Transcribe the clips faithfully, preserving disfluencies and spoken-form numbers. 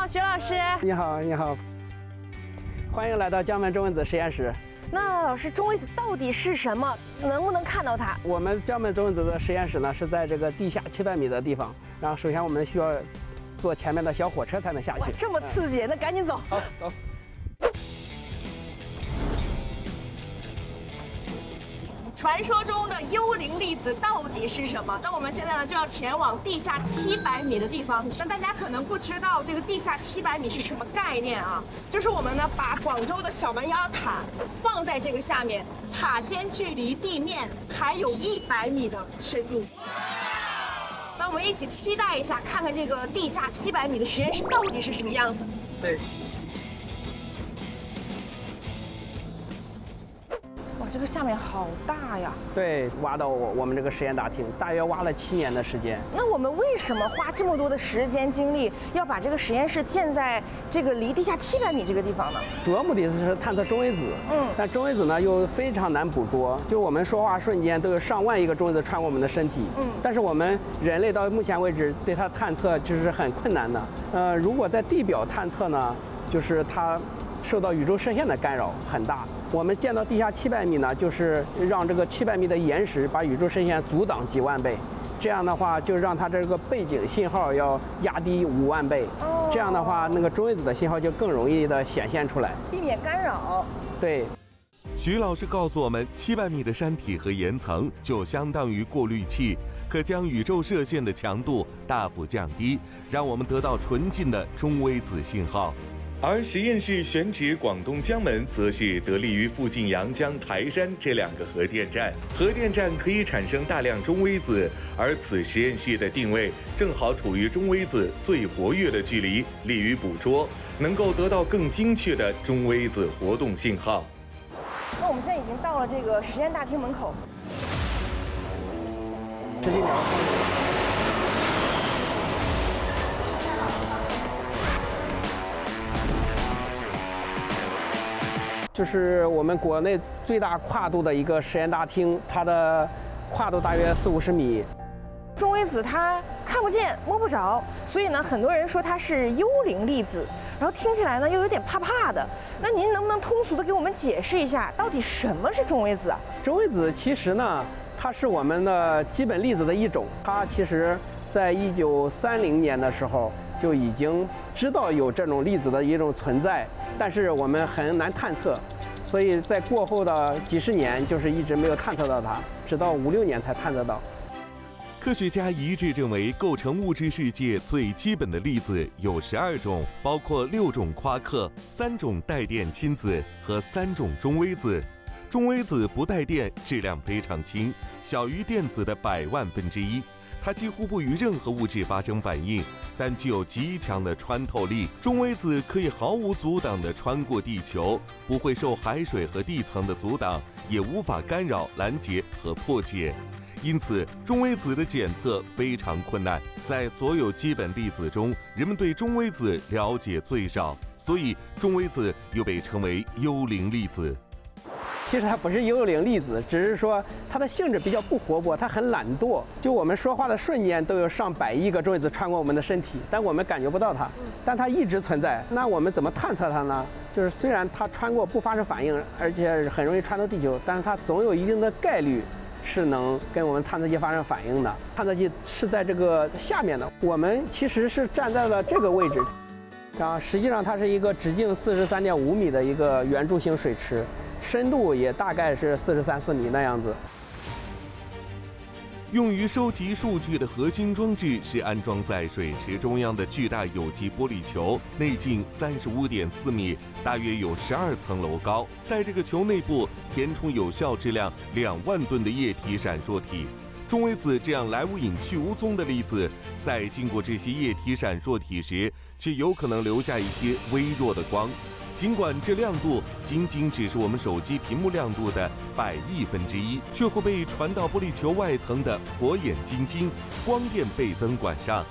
好，徐老师。 你好，你好，欢迎来到江门中微子实验室。 那老师，中微子到底是什么？能不能看到它？ 我们江门中微子的实验室呢，是在这个地下七百米的地方。然后，首先我们需要坐前面的小火车才能下去。 这么刺激，嗯、那赶紧走。 好，走。 传说中的幽灵粒子到底是什么？那我们现在呢就要前往地下七百米的地方。那大家可能不知道这个地下七百米是什么概念啊？就是我们呢把广州的小蛮腰塔放在这个下面，塔尖距离地面还有一百米的深度。那我们一起期待一下，看看这个地下七百米的实验室到底是什么样子。 对。 这个下面好大呀！ 对，挖到我我们这个实验大厅，大约挖了七年的时间。 那我们为什么花这么多的时间精力，要把这个实验室建在这个离地下七百米这个地方呢？ 主要目的是探测中微子。嗯，但中微子呢又非常难捕捉，就我们说话瞬间都有上万亿个中微子穿过我们的身体。嗯，但是我们人类到目前为止对它探测就是很困难的。呃，如果在地表探测呢，就是它受到宇宙射线的干扰很大。我们建到地下七百米呢，就是让这个七百米的岩石把宇宙射线阻挡几万倍，这样的话就让它这个背景信号要压低五万倍，这样的话那个中微子的信号就更容易的显现出来， 避免干扰。 对。 徐老师告诉我们，七百米的山体和岩层就相当于过滤器，可将宇宙射线的强度大幅降低，让我们得到纯净的中微子信号。而实验室选址广东江门，则是得力于附近阳江、台山这两个核电站。核电站可以产生大量中微子，而此实验室的定位正好处于中微子最活跃的距离，利于捕捉，能够得到更精确的中微子活动信号。 那我们现在已经到了这个实验大厅门口， 十几秒。就是我们国内最大跨度的一个实验大厅，它的跨度大约四五十米。 中微子它看不见摸不着，所以呢，很多人说它是幽灵粒子，然后听起来呢又有点怕怕的。那您能不能通俗的给我们解释一下，到底什么是中微子啊？ 中微子其实呢，它是我们的基本粒子的一种，它其实在一九三零年的时候就已经知道有这种粒子的一种存在。但是我们很难探测，所以在过后的几十年，就是一直没有探测到它，直到五六年才探测到。 科学家一致认为，构成物质世界最基本的粒子有十二种，包括六种夸克、三种带电亲子和三种中微子。中微子不带电，质量非常轻，小于电子的百万分之一。它几乎不与任何物质发生反应，但具有极强的穿透力。中微子可以毫无阻挡地穿过地球，不会受海水和地层的阻挡，也无法干扰、拦截和破解。因此，中微子的检测非常困难。在所有基本粒子中，人们对中微子了解最少，所以中微子又被称为幽灵粒子。 其实它不是幽灵粒子，只是说它的性质比较不活泼，它很懒惰。就我们说话的瞬间，都有上百亿个中微子穿过我们的身体，但我们感觉不到它，但它一直存在。那我们怎么探测它呢？就是虽然它穿过不发生反应，而且很容易穿到地球，但是它总有一定的概率是能跟我们探测器发生反应的。探测器是在这个下面的，我们其实是站在了这个位置，啊，实际上它是一个直径四十三点五米的一个圆柱形水池。深度也大概是四十三四米那样子。 用于收集数据的核心装置是安装在水池中央的巨大有机玻璃球，内径三十五点四米，大约有十二层楼高。在这个球内部填充有效质量两万吨的液体闪烁体。中微子这样来无影去无踪的粒子，在经过这些液体闪烁体时，却有可能留下一些微弱的光。尽管这亮度仅仅只是我们手机屏幕亮度的百亿分之一，却会被传到玻璃球外层的火眼金睛光电倍增管上。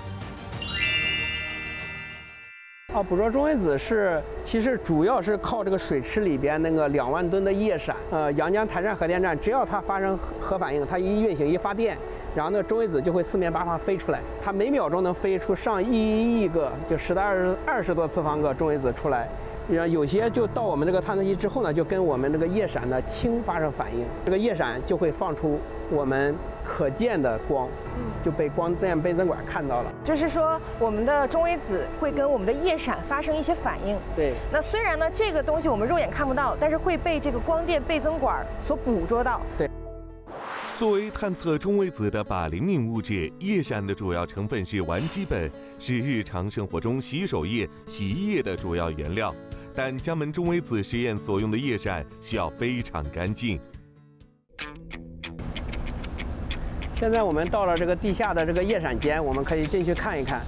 啊，捕捉中微子是其实主要是靠这个水池里边那个两万吨的液闪。呃，阳江台山核电站只要它发生核反应，它一运行一发电， 然后那个中微子就会四面八方飞出来，它每秒钟能飞出上亿亿个，就十的二十二十多次方个中微子出来。然后有些就到我们这个探测器之后呢，就跟我们这个夜闪的氢发生反应，这个夜闪就会放出我们可见的光，就被光电倍增管看到了。 就是说，我们的中微子会跟我们的夜闪发生一些反应。 对。 那虽然呢，这个东西我们肉眼看不到，但是会被这个光电倍增管所捕捉到。 对。 作为探测中微子的靶灵敏物质，夜闪的主要成分是烷基苯，是日常生活中洗手液、洗衣液的主要原料。但江门中微子实验所用的夜闪需要非常干净。 现在我们到了这个地下的这个夜闪间，我们可以进去看一看。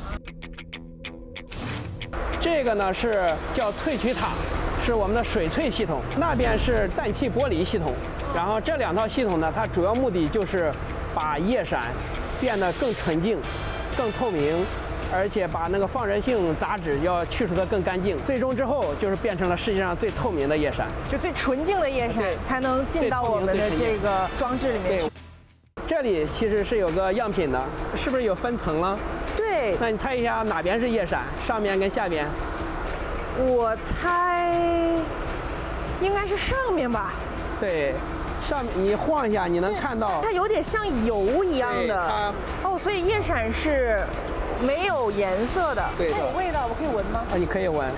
这个呢是叫萃取塔，是我们的水萃系统，那边是氮气剥离系统。然后这两套系统呢，它主要目的就是把夜闪变得更纯净、更透明，而且把那个放射性杂质要去除得更干净。最终之后就是变成了世界上最透明的夜闪， 就最纯净的夜闪才能进到我们的这个装置里面去。 这里其实是有个样品的，是不是有分层了？ 对。 那你猜一下哪边是夜闪？上面跟下边？ 我猜应该是上面吧。 对。上面你晃一下，你能看到它有点像油一样的哦，所以夜闪是没有颜色的。 对的。 它有味道，我可以闻吗？ 啊，你可以闻。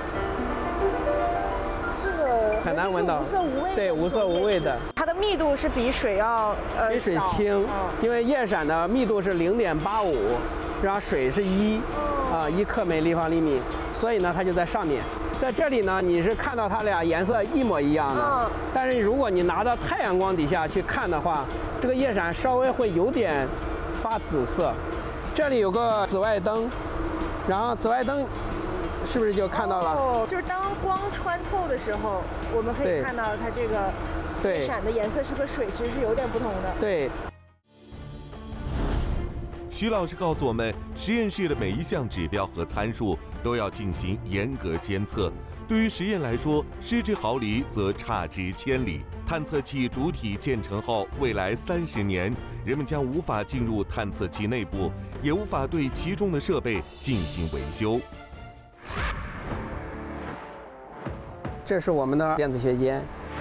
这个很难闻到， 无色无味。 对，无色无味的。 它的密度是比水要呃比水轻，因为夜闪的密度是零点八五，然后水是一啊一克每立方厘米，所以呢它就在上面。在这里呢，你是看到它俩颜色一模一样的，嗯、但是如果你拿到太阳光底下去看的话，这个夜闪稍微会有点发紫色。这里有个紫外灯，然后紫外灯是不是就看到了？ 哦，就是当光穿透的时候，我们可以看到它这个夜闪的颜色是和水其实是有点不同的。 对。 徐老师告诉我们，实验室的每一项指标和参数都要进行严格监测。对于实验来说，失之毫厘则差之千里。探测器主体建成后，未来三十年，人们将无法进入探测器内部，也无法对其中的设备进行维修。 这是我们的电子学间。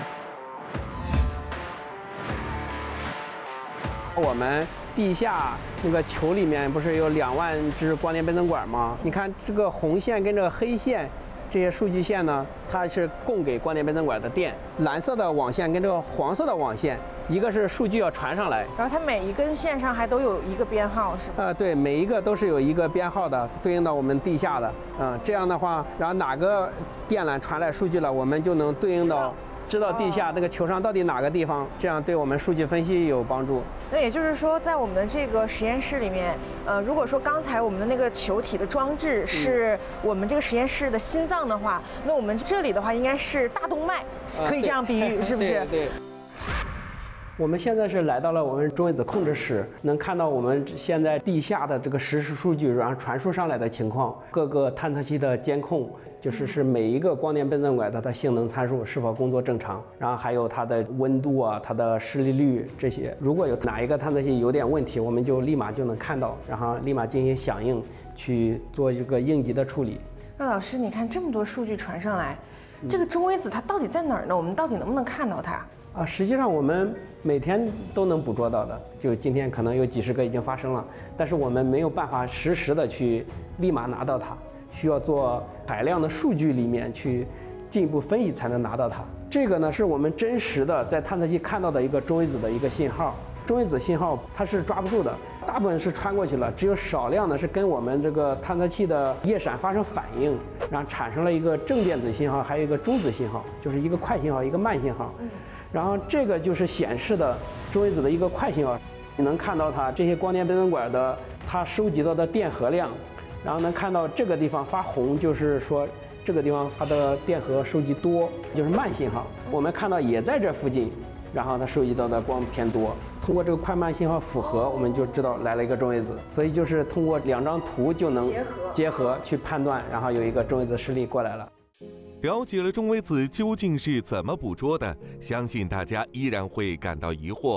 我们地下那个球里面不是有两万只光电倍增管吗？你看这个红线跟这个黑线，这些数据线呢，它是供给光电倍增管的电。蓝色的网线跟这个黄色的网线，一个是数据要传上来， 然后它每一根线上还都有一个编号，是吧？ 呃，对，每一个都是有一个编号的，对应到我们地下的。嗯，这样的话，然后哪个电缆传来数据了，我们就能对应到。知道地下那个球上到底哪个地方，这样对我们数据分析有帮助。 那也就是说，在我们的这个实验室里面，呃，如果说刚才我们的那个球体的装置是我们这个实验室的心脏的话，嗯、那我们这里的话应该是大动脉， 啊、 可以这样比喻，是不是？ 对。对对我们现在是来到了我们中微子控制室，能看到我们现在地下的这个实时数据，然后传输上来的情况，各个探测器的监控，就是是每一个光电倍增管它的性能参数是否工作正常，然后还有它的温度啊、它的湿离率这些。如果有哪一个探测器有点问题，我们就立马就能看到，然后立马进行响应，去做一个应急的处理。 那老师，你看这么多数据传上来，这个中微子它到底在哪儿呢？我们到底能不能看到它？ 啊，实际上我们每天都能捕捉到的，就今天可能有几十个已经发生了，但是我们没有办法实时的去立马拿到它，需要做海量的数据里面去进一步分析才能拿到它。这个呢是我们真实的在探测器看到的一个中微子的一个信号，中微子信号它是抓不住的，大部分是穿过去了，只有少量的是跟我们这个探测器的夜闪发生反应，然后产生了一个正电子信号，还有一个中子信号，就是一个快信号，一个慢信号。然后这个就是显示的中微子的一个快信号，你能看到它这些光电倍增管的它收集到的电荷量，然后能看到这个地方发红，就是说这个地方它的电荷收集多，就是慢信号。我们看到也在这附近，然后它收集到的光偏多。通过这个快慢信号符合，我们就知道来了一个中微子。所以就是通过两张图就能结合结合去判断，然后有一个中微子示例过来了。 了解了中微子究竟是怎么捕捉的，相信大家依然会感到疑惑。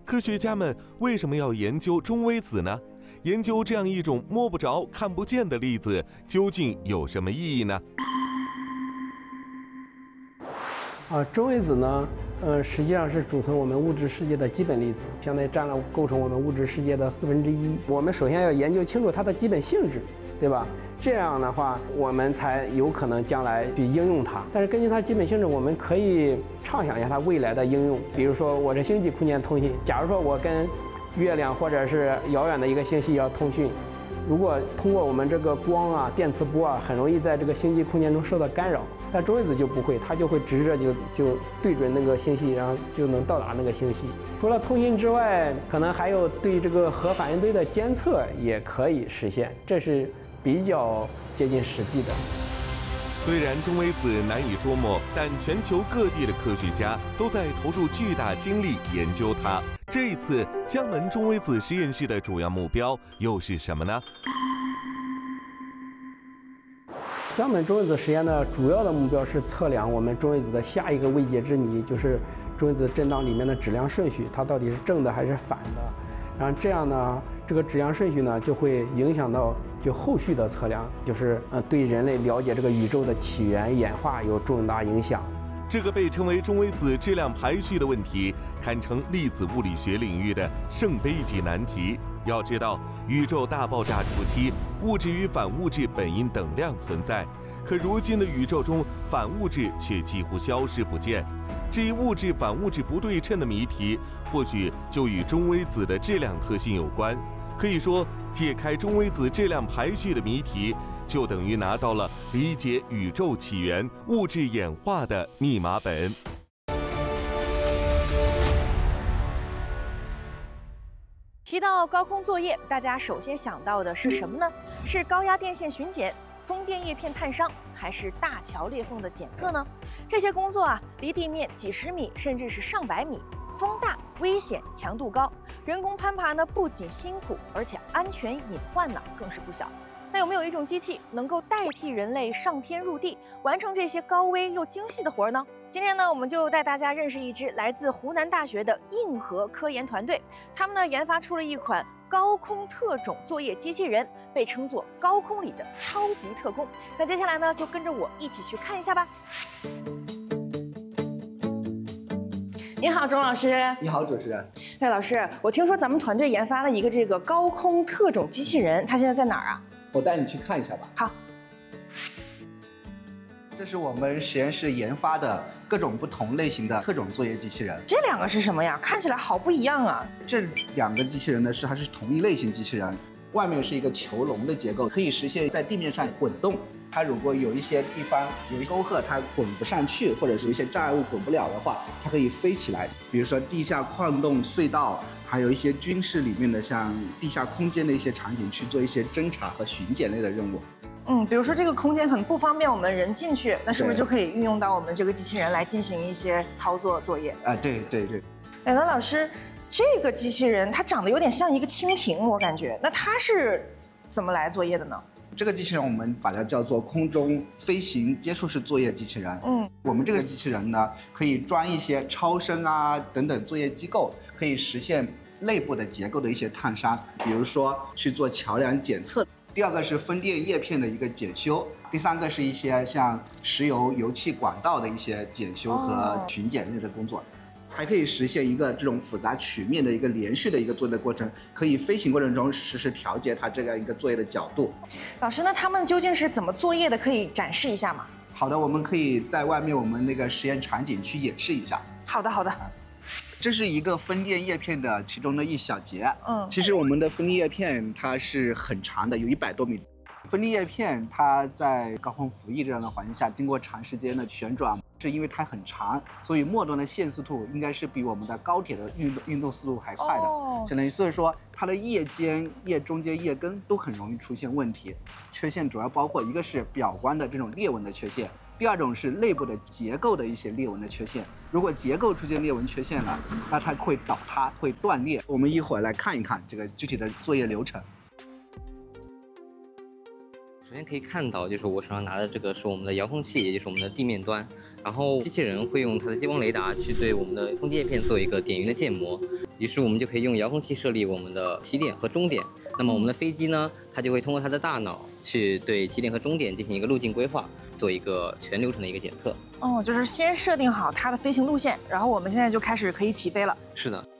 科学家们为什么要研究中微子呢？研究这样一种摸不着、看不见的粒子，究竟有什么意义呢？ 啊，中微子呢，呃，实际上是组成我们物质世界的基本粒子，相当于占了构成我们物质世界的四分之一。我们首先要研究清楚它的基本性质，对吧？这样的话，我们才有可能将来去应用它。但是根据它基本性质，我们可以畅想一下它未来的应用。比如说，我这星际空间通信，假如说我跟月亮或者是遥远的一个星系要通讯，如果通过我们这个光啊、电磁波啊，很容易在这个星际空间中受到干扰。但中微子就不会，它就会直着就就对准那个星系，然后就能到达那个星系。除了通信之外，可能还有对这个核反应堆的监测也可以实现，这是比较接近实际的。 虽然中微子难以捉摸，但全球各地的科学家都在投入巨大精力研究它。这一次江门中微子实验室的主要目标又是什么呢？ 江门中微子实验的主要的目标是测量我们中微子的下一个未解之谜，就是中微子振荡里面的质量顺序，它到底是正的还是反的。然后这样呢，这个质量顺序呢，就会影响到就后续的测量，就是呃对人类了解这个宇宙的起源演化有重大影响。 这个被称为中微子质量排序的问题，堪称粒子物理学领域的圣杯级难题。要知道，宇宙大爆炸初期，物质与反物质本应等量存在，可如今的宇宙中，反物质却几乎消失不见。至于物质反物质不对称的谜题，或许就与中微子的质量特性有关。可以说，解开中微子质量排序的谜题，就等于拿到了理解宇宙起源、物质演化的密码本。 提到高空作业，大家首先想到的是什么呢？是高压电线巡检、风电叶片探伤，还是大桥裂缝的检测呢？这些工作啊，离地面几十米，甚至是上百米，风大、危险、强度高，人工攀爬呢不仅辛苦，而且安全隐患呢更是不小。那有没有一种机器能够代替人类上天入地，完成这些高危又精细的活呢？今天呢，我们就带大家认识一支来自湖南大学的硬核科研团队，他们呢研发出了一款高空特种作业机器人，被称作高空里的超级特工。那接下来呢，就跟着我一起去看一下吧。你好，钟老师。 你好，主持人。 哎，老师，我听说咱们团队研发了一个这个高空特种机器人，它现在在哪儿啊？ 我带你去看一下吧。 好。 这是我们实验室研发的各种不同类型的特种作业机器人。 这两个是什么呀？看起来好不一样啊！ 这两个机器人呢，是它是同一类型机器人，外面是一个球笼的结构，可以实现在地面上滚动。它如果有一些地方有一沟壑，它滚不上去，或者是有一些障碍物滚不了的话，它可以飞起来。比如说地下矿洞、隧道，还有一些军事里面的像地下空间的一些场景，去做一些侦察和巡检类的任务。 嗯，比如说这个空间很不方便我们人进去，那是不是就可以运用到我们这个机器人来进行一些操作作业？ 啊，对对对。 哎，那老师，这个机器人它长得有点像一个蜻蜓，我感觉，那它是怎么来作业的呢？ 这个机器人我们把它叫做空中飞行接触式作业机器人。 嗯， 我们这个机器人呢，可以装一些超声啊等等作业机构，可以实现内部的结构的一些探伤，比如说去做桥梁检测。第二个是风电叶片的一个检修，第三个是一些像石油油气管道的一些检修和巡检类的工作。还可以实现一个这种复杂曲面的一个连续的一个作业的过程，可以飞行过程中实时调节它这样一个作业的角度。 老师，那他们究竟是怎么作业的？可以展示一下吗？ 好的，我们可以在外面我们那个实验场景去演示一下。 好的，好的。 这是一个风电叶片的其中的一小节。 嗯， 其实我们的风电叶片它是很长的，有一百多米。风电叶片它在高空服役这样的环境下，经过长时间的旋转，是因为它很长，所以末端的线速度应该是比我们的高铁的运动运动速度还快的。 哦， 相当于所以说它的叶尖、叶中间、叶根都很容易出现问题。缺陷主要包括一个是表观的这种裂纹的缺陷，第二种是内部的结构的一些裂纹的缺陷。如果结构出现裂纹缺陷了，那它会倒塌、会断裂。我们一会儿来看一看这个具体的作业流程。 首先可以看到，就是我手上拿的这个是我们的遥控器，也就是我们的地面端。然后机器人会用它的激光雷达去对我们的风机叶片做一个点云的建模，于是我们就可以用遥控器设立我们的起点和终点。那么我们的飞机呢，它就会通过它的大脑去对起点和终点进行一个路径规划，做一个全流程的一个检测。 哦，就是先设定好它的飞行路线，然后我们现在就开始可以起飞了。 是的。